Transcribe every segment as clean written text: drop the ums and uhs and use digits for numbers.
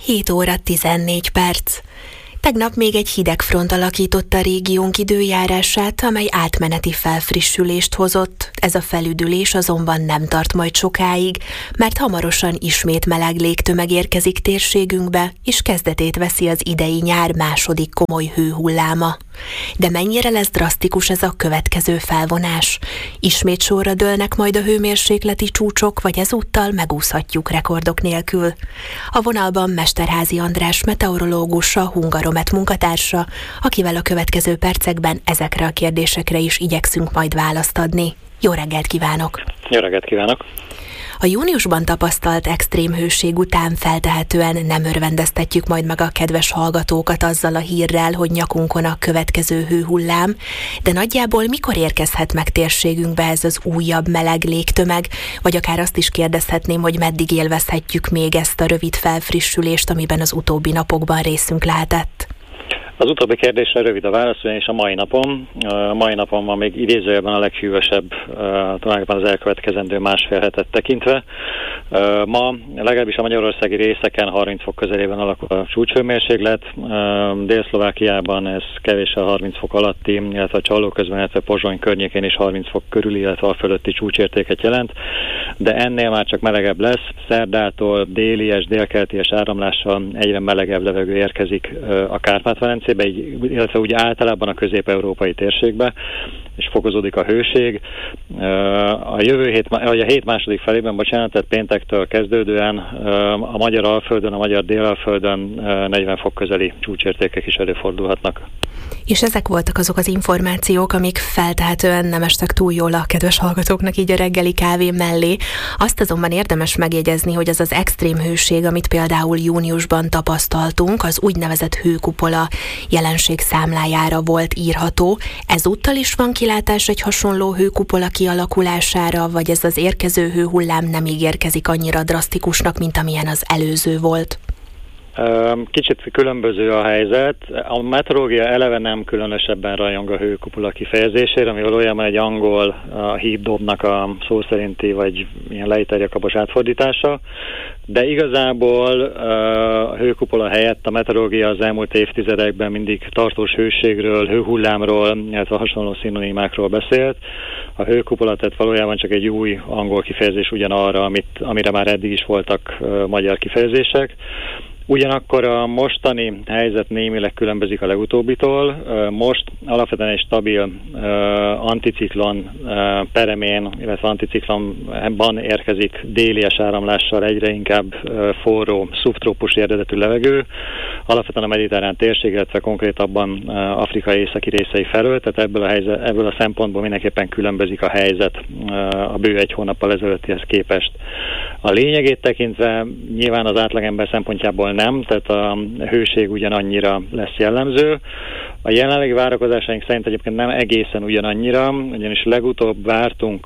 7 óra 14 perc. Tegnap még egy hideg front alakította a régiónk időjárását, amely átmeneti felfrissülést hozott. Ez a felüdülés azonban nem tart majd sokáig, mert hamarosan ismét meleg légtömeg érkezik térségünkbe, és kezdetét veszi az idei nyár második komoly hőhulláma. De mennyire lesz drasztikus ez a következő felvonás? Ismét sorra dőlnek majd a hőmérsékleti csúcsok, vagy ezúttal megúszhatjuk rekordok nélkül? A vonalban Mesterházy András meteorológus, a Hungaromet munkatársa, akivel a következő percekben ezekre a kérdésekre is igyekszünk majd választ adni. Jó reggelt kívánok! Jó reggelt kívánok! A júniusban tapasztalt extrém hőség után feltehetően nem örvendeztetjük majd meg a kedves hallgatókat azzal a hírrel, hogy nyakunkon a következő hőhullám, de nagyjából mikor érkezhet meg térségünkbe ez az újabb meleg légtömeg, vagy akár azt is kérdezhetném, hogy meddig élvezhetjük még ezt a rövid felfrissülést, amiben az utóbbi napokban részünk lehetett? Az utóbbi kérdésre rövid a válasz, és a mai napon van még idézőjelben a leghűvösebb, tulajdonképpen az elkövetkezendő másfél hetet tekintve. Ma legalábbis a magyarországi részeken 30 fok közelében alakul a csúcshőmérséklet, Dél-Szlovákiában ez kevéssel 30 fok alatti, illetve a Csallóközben, illetve Pozsony környékén is 30 fok körül, illetve a fölötti csúcsértéket jelent, de ennél már csak melegebb lesz. Szerdától délies, délkelties áramlással egyre melegebb levegő érkezik a Kárpát-medencébe, illetve úgy általában a közép-európai térségbe, és fokozódik a hőség. A hét második felében, tehát péntektől kezdődően a magyar alföldön, a magyar délalföldön 40 fok közeli csúcsértékek is előfordulhatnak. És ezek voltak azok az információk, amik feltehetően nem estek túl jól a kedves hallgatóknak így a reggeli kávé mellé. Azt azonban érdemes megjegyezni, hogy az az extrém hőség, amit például júniusban tapasztaltunk, az úgynevezett hőkupola jelenség számlájára volt írható. Ezúttal is van kilátás egy hasonló hőkupola kialakulására, vagy ez az érkező hőhullám nem ígérkezik annyira drasztikusnak, mint amilyen az előző volt? Kicsit különböző a helyzet. A meteorológia eleve nem különösebben rajong a hőkupola kifejezésére, ami valójában egy angol heat dobnak a szó szerinti, vagy ilyen lejterjakabos átfordítása, de igazából a hőkupola helyett a meteorológia az elmúlt évtizedekben mindig tartós hőségről, hőhullámról, illetve hasonló szinonimákról beszélt. A hőkupola tehát valójában csak egy új angol kifejezés ugyanarra, amire már eddig is voltak magyar kifejezések. Ugyanakkor a mostani helyzet némileg különbözik a legutóbbitól. Most alapvetően egy stabil anticiklon peremén, illetve anticiklonban érkezik délies áramlással egyre inkább forró, szubtrópusi eredetű levegő, alapvetően a mediterrán térség, illetve konkrétabban Afrika északi részei felől, tehát ebből a szempontból mindenképpen különbözik a helyzet a bő egy hónappal ezelőttihez képest. A lényegét tekintve nyilván az átlagember szempontjából nem, tehát a hőség ugyanannyira lesz jellemző. A jelenlegi várakozásaink szerint egyébként nem egészen ugyanannyira, ugyanis legutóbb vártunk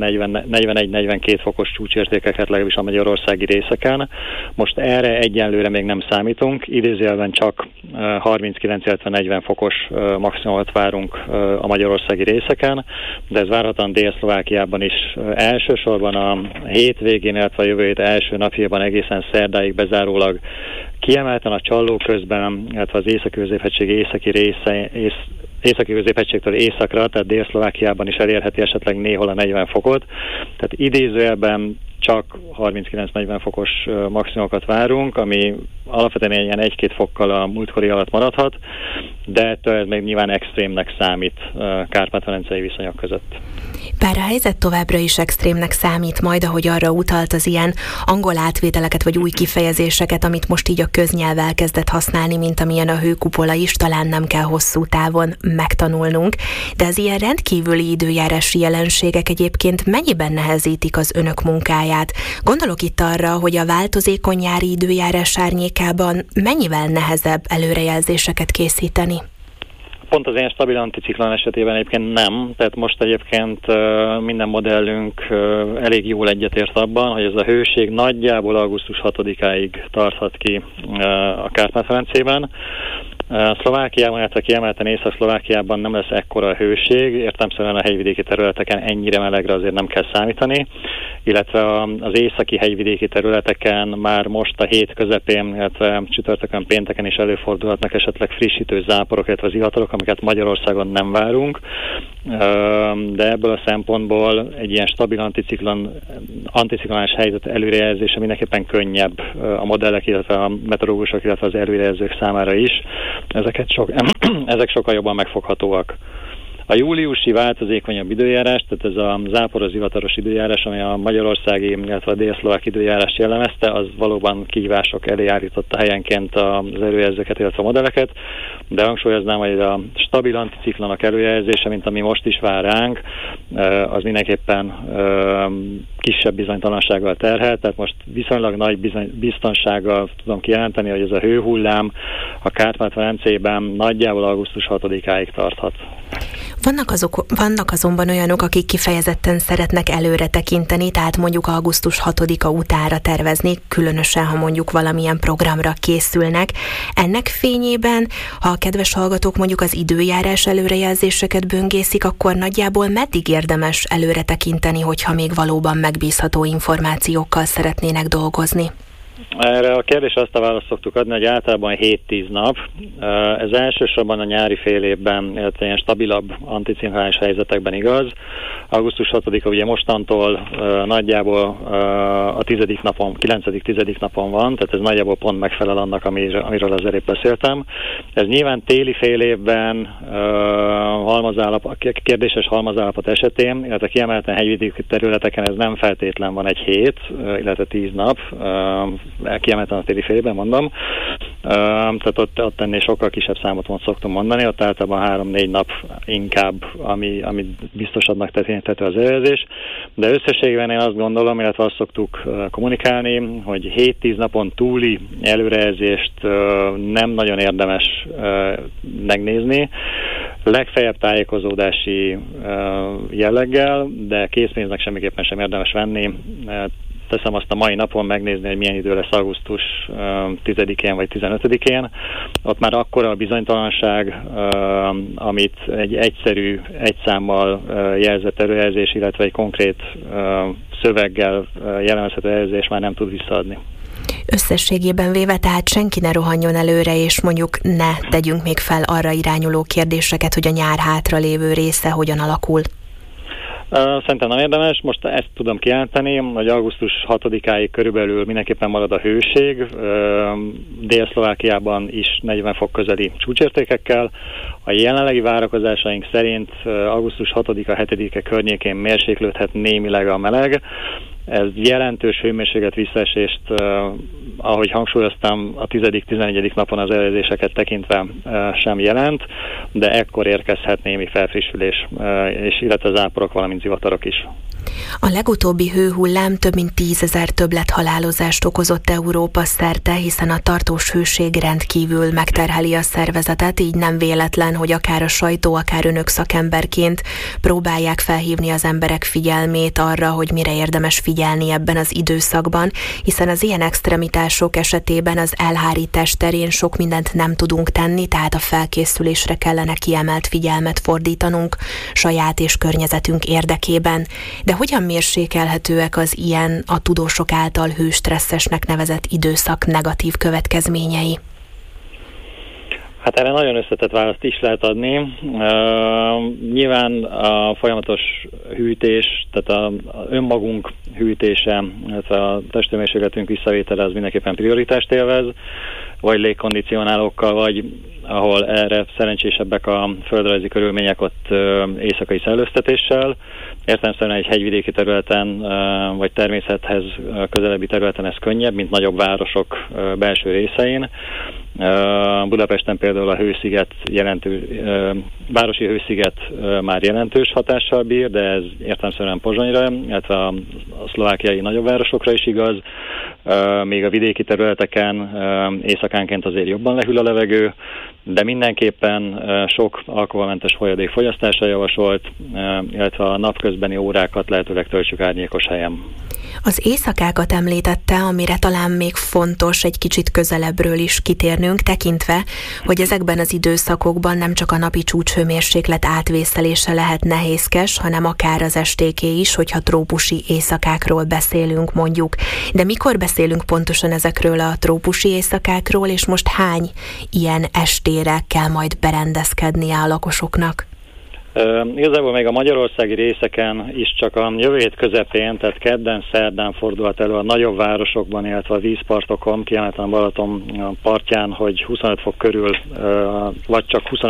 41-42 fokos csúcsértékeket legalábbis a magyarországi részeken. Most erre egyenlőre még nem számítunk, idézőjelben csak 39, illetve 40 fokos maximumot várunk a magyarországi részeken, de ez várhatóan Dél-Szlovákiában is elsősorban a hétvégén, illetve a jövő hét első napjában egészen szerdáig bezárólag kiemelten a Csallóközben, illetve az Észak-Középhegység északi része, északi középhegységtől északra, tehát Dél-Szlovákiában is elérheti esetleg néhol a 40 fokot. Tehát idézőjelben csak 39-40 fokos maximumokat várunk, ami alapvetően ilyen 1-2 fokkal a múltkori alatt maradhat, de ettől ez még nyilván extrémnek számít kárpát-medencei viszonyok között. Bár a helyzet továbbra is extrémnek számít majd, ahogy arra utalt, az ilyen angol átvételeket vagy új kifejezéseket, amit most így a köznyelv elkezdett használni, mint amilyen a hőkupola is, talán nem kell hosszú távon megtanulnunk, de az ilyen rendkívüli időjárási jelenségek egyébként mennyiben nehezítik az önök munkáját? Gondolok itt arra, hogy a változékony nyári időjárás árnyékában mennyivel nehezebb előrejelzéseket készíteni? Pont az ilyen stabil anticiklon esetében egyébként nem, tehát most egyébként minden modellünk elég jól egyetért abban, hogy ez a hőség nagyjából augusztus 6-áig tarthat ki a Kárpát-medencében. Szlovákiában, illetve kiemelten Észak-Szlovákiában nem lesz ekkora a hőség, értelemszerűen a hegyvidéki területeken ennyire melegre azért nem kell számítani, illetve az északi hegyvidéki területeken már most a hét közepén, illetve csütörtökön, pénteken is előfordulhatnak esetleg frissítő záporok, illetve zivatarok, amiket Magyarországon nem várunk, de ebből a szempontból egy ilyen stabil anticiklonális helyzet előrejelzése mindenképpen könnyebb a modellek, illetve a meteorológusok, illetve az előrejelzők számára is. Ezek sokkal jobban megfoghatóak. A júliusi változékonyabb időjárás, tehát ez a záporos zivataros időjárás, ami a magyarországi, illetve a délszlovák időjárást jellemezte, az valóban kihívások elé állította helyenként az előjelzőket, illetve a modelleket, de hangsúlyoznám, hogy a stabil anticiklonok előjelzése, mint ami most is vár ránk, az mindenképpen kisebb bizonytalansággal terhel, tehát most viszonylag nagy biztonsággal tudom kijelenteni, hogy ez a hőhullám a Kárpát-Medencében nagyjából augusztus 6-áig tarthat. Vannak azonban olyanok, akik kifejezetten szeretnek előre tekinteni, tehát mondjuk augusztus 6-a utára tervezni, különösen, ha mondjuk valamilyen programra készülnek. Ennek fényében, ha a kedves hallgatók mondjuk az időjárás előrejelzéseket böngészik, akkor nagyjából meddig érdemes előre tekinteni, hogyha még valóban megbízható információkkal szeretnének dolgozni? Erre a kérdésre azt a választ szoktuk adni, hogy általában 7-10 nap. Ez elsősorban a nyári fél évben, illetve ilyen stabilabb anticiklonális helyzetekben igaz. Augusztus 6-a ugye mostantól nagyjából a 9.-10. napon van, tehát ez nagyjából pont megfelel annak, amiről az előbb beszéltem. Ez nyilván téli fél évben kérdéses halmazállapot esetén, illetve kiemelten hegyvidéki területeken ez nem feltétlen van egy hét, illetve 10 nap, kiemelten a téli fél évben mondom. Tehát ott ennél sokkal kisebb számot szoktunk mondani, ott általában 3-4 nap inkább, ami biztosabbnak tekinthető az előjelzés. De összességében én azt gondolom, illetve azt szoktuk kommunikálni, hogy 7-10 napon túli előrejelzést nem nagyon érdemes megnézni. Legfeljebb tájékozódási jelleggel, de készpénznek semmiképpen sem érdemes venni. Teszem azt a mai napon megnézni, hogy milyen idő lesz augusztus 10-én vagy 15-én. Ott már akkora a bizonytalanság, amit egy egyszerű, egy számmal jelzett előjelzés, illetve egy konkrét szöveggel jellemezhető előjelzés már nem tud visszaadni. Összességében véve, tehát senki ne rohanjon előre, és mondjuk ne tegyünk még fel arra irányuló kérdéseket, hogy a nyár hátralévő része hogyan alakul. Szerintem nem érdemes. Most ezt tudom kijelenteni, hogy augusztus 6-áig körülbelül mindenképpen marad a hőség. Dél-Szlovákiában is 40 fok közeli csúcsértékekkel. A jelenlegi várakozásaink szerint augusztus 6-a, 7-e környékén mérséklődhet némileg a meleg. Ez jelentős hőmérséklet visszaesést, ahogy hangsúlyoztam, a 10.-11. napon az előzéseket tekintve sem jelent, de ekkor érkezhet némi felfrissülés, és illetve záporok, valamint zivatarok is. A legutóbbi hőhullám több mint 10 000 többlethalálozást okozott Európa szerte, hiszen a tartós hőség rendkívül megterheli a szervezetet, így nem véletlen, hogy akár a sajtó, akár önök szakemberként próbálják felhívni az emberek figyelmét arra, hogy mire érdemes figyelni ebben az időszakban, hiszen az ilyen extremitások esetében az elhárítás terén sok mindent nem tudunk tenni, tehát a felkészülésre kellene kiemelt figyelmet fordítanunk saját és környezetünk érdekében. De hogyan mérsékelhetőek az ilyen a tudósok által hőstresszesnek nevezett időszak negatív következményei? Hát erre nagyon összetett választ is lehet adni. Nyilván a folyamatos hűtés, tehát a önmagunk hűtése, illetve a testhőmérsékletünk visszavétele az mindenképpen prioritást élvez, vagy légkondicionálókkal, vagy ahol erre szerencsésebbek a földrajzi körülmények, ott éjszakai szellőztetéssel. Értelemszerűen egy hegyvidéki területen, vagy természethez közelebbi területen ez könnyebb, mint nagyobb városok belső részein. Budapesten például a városi hősziget már jelentős hatással bír, de ez értelemszerűen Pozsonyra, illetve a szlovákiai nagyobb városokra is igaz. Még a vidéki területeken éjszakánként azért jobban lehűl a levegő, de mindenképpen sok alkoholmentes folyadék fogyasztása javasolt, illetve a napközbeni órákat lehetőleg töltsük árnyékos helyen. Az éjszakákat említette, amire talán még fontos egy kicsit közelebbről is kitérnünk, tekintve, hogy ezekben az időszakokban nem csak a napi csúcshőmérséklet átvészelése lehet nehézkes, hanem akár az estéké is, hogyha trópusi éjszakákról beszélünk mondjuk. De mikor beszélünk pontosan ezekről a trópusi éjszakákról, és most hány ilyen estére kell majd berendezkednie a lakosoknak? Igazából még a magyarországi részeken is csak a jövő hét közepén, tehát kedden, szerdán fordulhat elő a nagyobb városokban, illetve a vízpartokon, kiemelten a Balaton partján, hogy 25 fok körül, vagy csak 25